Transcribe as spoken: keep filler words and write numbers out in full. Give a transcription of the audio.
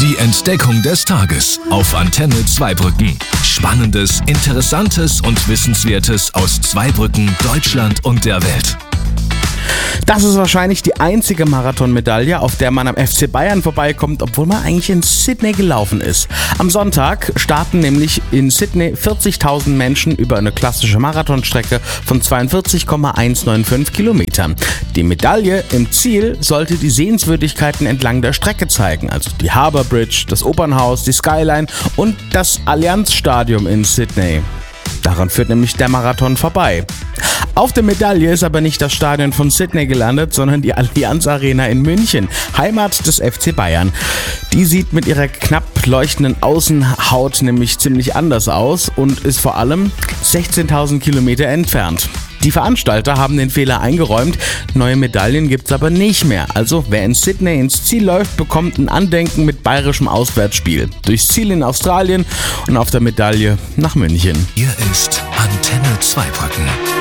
Die Entdeckung des Tages auf Antenne Zweibrücken. Spannendes, Interessantes und Wissenswertes aus Zweibrücken, Deutschland und der Welt. Das ist wahrscheinlich die einzige Marathonmedaille, auf der man am F C Bayern vorbeikommt, obwohl man eigentlich in Sydney gelaufen ist. Am Sonntag starten nämlich in Sydney vierzigtausend Menschen über eine klassische Marathonstrecke von zweiundvierzig Komma hundertfünfundneunzig Kilometern. Die Medaille im Ziel sollte die Sehenswürdigkeiten entlang der Strecke zeigen, also die Harbour Bridge, das Opernhaus, die Skyline und das Allianz Stadium in Sydney. Daran führt nämlich der Marathon vorbei. Auf der Medaille ist aber nicht das Stadion von Sydney gelandet, sondern die Allianz Arena in München, Heimat des F C Bayern. Die sieht mit ihrer knapp leuchtenden Außenhaut nämlich ziemlich anders aus und ist vor allem sechzehntausend Kilometer entfernt. Die Veranstalter haben den Fehler eingeräumt, neue Medaillen gibt's aber nicht mehr. Also wer in Sydney ins Ziel läuft, bekommt ein Andenken mit bayerischem Auswärtsspiel. Durchs Ziel in Australien und auf der Medaille nach München. Hier ist Antenne Zweibrücken.